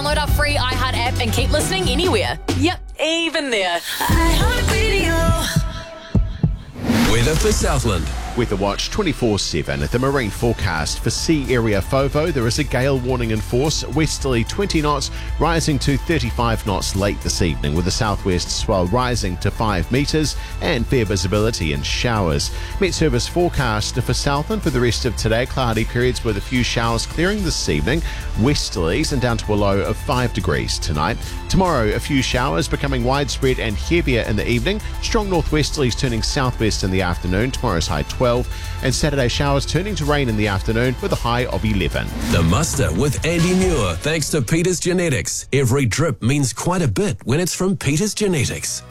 Download our free iHeart app and keep listening anywhere. Yep, even there. iHeartRadio. Weather for Southland. Weather Watch 24/7 at the marine forecast. For sea area FOVO, there is a gale warning in force, westerly 20 knots, rising to 35 knots late this evening, with the southwest swell rising to 5 metres and fair visibility in showers. Met Service forecast for Southland for the rest of today, cloudy periods with a few showers clearing this evening, westerlies and down to a low of 5 degrees tonight. Tomorrow, a few showers becoming widespread and heavier in the evening, strong northwesterlies turning southwest in the afternoon, tomorrow's high 12, and Saturday showers turning to rain in the afternoon with a high of 11. The Muster with Andy Muir, thanks to Peters Genetics. Every drip means quite a bit when it's from Peters Genetics.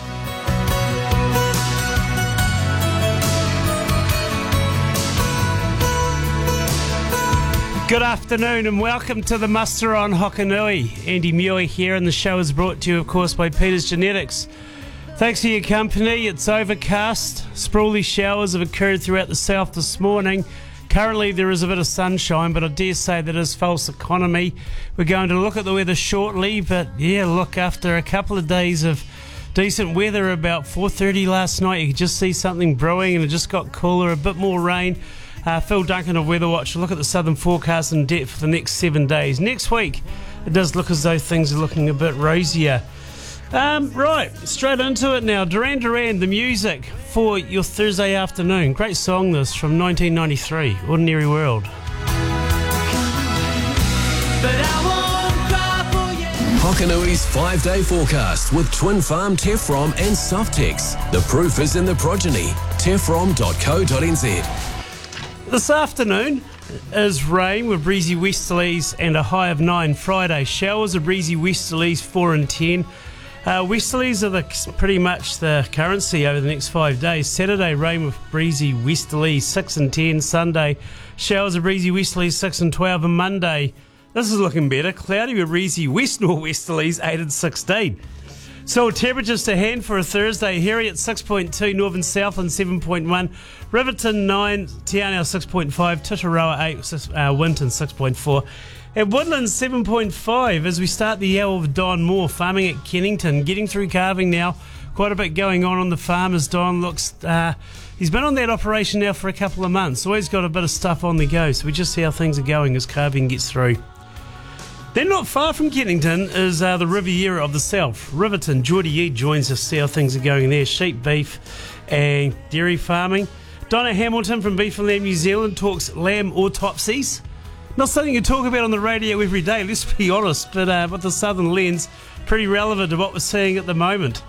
Good afternoon and welcome to the Muster on Hokanui. Andy Muir here, and the show is brought to you, of course, by Peters Genetics. Thanks for your company. It's overcast. Sprawly showers have occurred throughout the south this morning. Currently there is a bit of sunshine, but I dare say that is false economy. We're going to look at the weather shortly, but yeah, look, after a couple of days of decent weather, about 4:30 last night, you could just see something brewing and it just got cooler, a bit more rain. Phil Duncan of Weather Watch, look at the southern forecast in depth for the next 7 days. Next week, it does look as though things are looking a bit rosier. Right, straight into it now. Duran Duran, the music for your Thursday afternoon. Great song this, from 1993, Ordinary World. Hokanui's 5-day forecast with Twin Farm, Tefrom and Softex. The proof is in the progeny. Tefrom.co.nz. This afternoon is rain with breezy westerlies and a high of 9. Friday, showers of breezy westerlies 4 and 10. Westerlies are pretty much the currency over the next 5 days. Saturday, rain with breezy westerlies 6 and 10. Sunday, showers of breezy westerlies 6 and 12. And Monday, this is looking better. Cloudy with breezy west-north-westerlies 8 and 16. So temperatures to hand for a Thursday. Harry at 6.2, Northern Southland 7.1, Riverton 9, Te Anau 6.5, Tutaroa 8, Winton 6.4. At Woodlands 7.5 as we start the hour with Don Moore farming at Kennington, getting through calving now. Quite a bit going on the farm as Don looks. He's been on that operation now for a couple of months, so he's got a bit of stuff on the go. So we just see how things are going as calving gets through. Then not far from Kennington is the Riviera of the South. Riverton, Geordie Eade joins us to see how things are going there. Sheep, beef and dairy farming. Donna Hamilton from Beef and Lamb New Zealand talks lamb autopsies. Not something you talk about on the radio every day, let's be honest, but with the southern lens, pretty relevant to what we're seeing at the moment.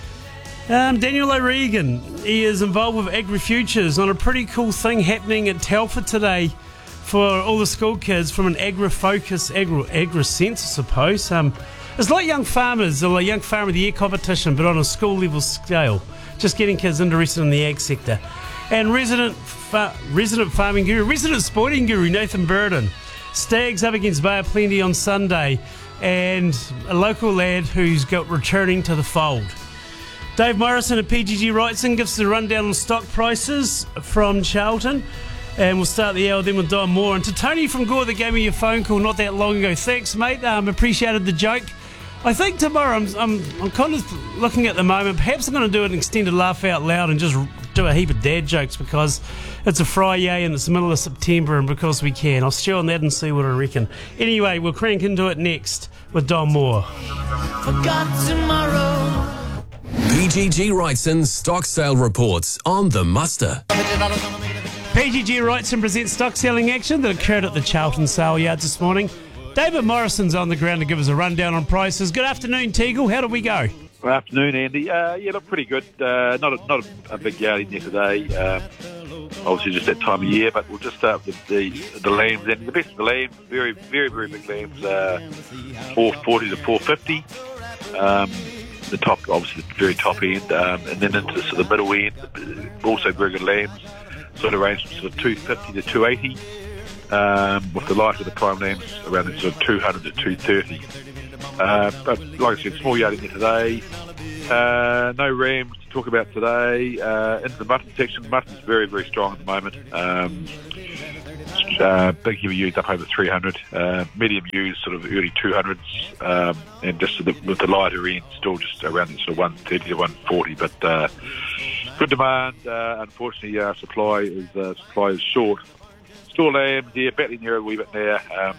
Daniel O'Regan, he is involved with AgriFutures on a pretty cool thing happening at Telford today for all the school kids from an agri-focus, agri-sense, I suppose. It's like Young Farmers, or like Young Farmer of the Year competition, but on a school level scale, just getting kids interested in the ag sector. And resident farming guru, resident sporting guru Nathan Burden. Stags up against Bay of Plenty on Sunday, and a local lad who's got returning to the fold. Dave Morrison at PGG Wrightson gives us a rundown on stock prices from Charlton. And we'll start the hour then with Don Moore. And to Tony from Gore that gave me your phone call not that long ago. Thanks, mate. Appreciated the joke. I think tomorrow I'm kind of looking at the moment. Perhaps I'm going to do an extended laugh out loud and just do a heap of dad jokes because it's a Friday and it's the middle of September and because we can. I'll stew on that and see what I reckon. Anyway, we'll crank into it next with Don Moore. Forgot tomorrow. PGG Wrightson stock sale reports on the Muster. PGG Wrightson presents stock selling action that occurred at the Charlton sale yards this morning. David Morrison's on the ground to give us a rundown on prices. Good afternoon, Teagle. How did we go? Good afternoon, Andy. Yeah, look pretty good. Not a big yard in there today. Obviously, just that time of year, but we'll just start with the lambs. And the best of the lambs, very, very, very big lambs, 440 to 450. The top, obviously, the very top end, and then into the sort of middle end, also very good lambs. Sort of range from sort of 250 to 280, with the light of the prime lambs around the sort of 200 to 230. But like I said, small yard in there today. No rams to talk about today. Into the mutton section, mutton's very, very strong at the moment. Big heavy ewes up over 300. Medium ewes sort of early 200s, and just with the lighter end still just around the sort of 130 to 140. But good demand. Unfortunately, supply is short. Store lambs, battling there a wee bit now.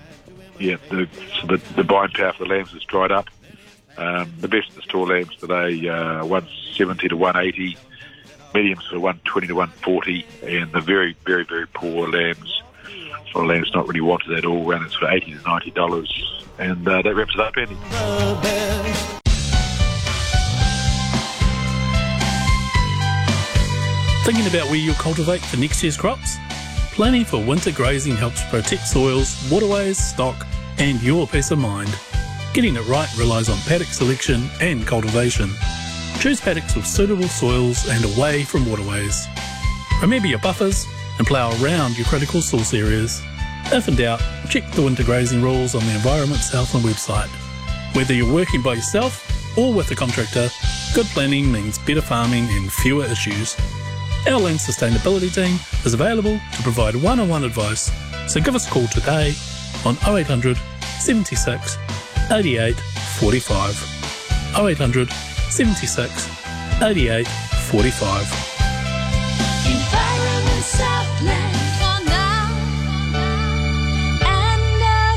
The buying power for the lambs has dried up. The best of the store lambs today, 170 to 180. Medium sort of 120 to 140, and the very, very, very poor lambs, sort of lambs not really wanted at all, around sort of $80 to $90, and that wraps it up, Andy. Thinking about where you'll cultivate for next year's crops? Planning for winter grazing helps protect soils, waterways, stock, and your peace of mind. Getting it right relies on paddock selection and cultivation. Choose paddocks with suitable soils and away from waterways. Remember your buffers and plough around your critical source areas. If in doubt, check the winter grazing rules on the Environment Southland website. Whether you're working by yourself or with a contractor, good planning means better farming and fewer issues. Our Land Sustainability team is available to provide one-on-one advice, so give us a call today on 0800 76 88 45. 0800 76 88 45. Environment Southland for now and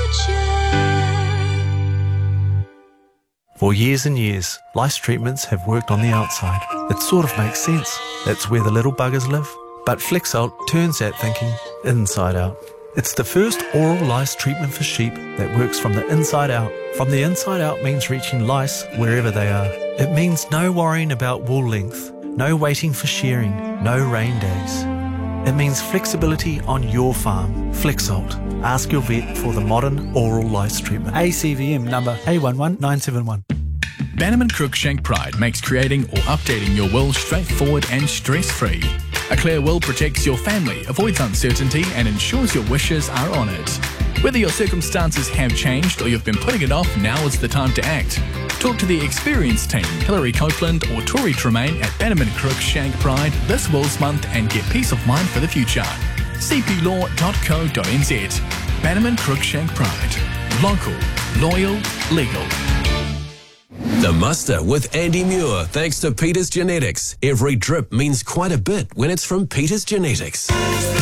the future. For years and years, lice treatments have worked on the outside. It sort of makes sense. That's where the little buggers live. But Flexalt turns that thinking inside out. It's the first oral lice treatment for sheep that works from the inside out. From the inside out means reaching lice wherever they are. It means no worrying about wool length, no waiting for shearing, no rain days. It means flexibility on your farm. Flexalt. Ask your vet for the modern oral lice treatment. ACVM number A11971. Bannerman Cruikshank Pride makes creating or updating your will straightforward and stress-free. A clear will protects your family, avoids uncertainty, and ensures your wishes are honoured. Whether your circumstances have changed or you've been putting it off, now is the time to act. Talk to the experienced team, Hilary Copeland or Tori Tremaine at Bannerman Cruikshank Pride this Wills Month and get peace of mind for the future. cplaw.co.nz. Bannerman Cruikshank Pride. Local, loyal, legal. The Muster with Andy Muir, thanks to Peters Genetics. Every drip means quite a bit when it's from Peters Genetics.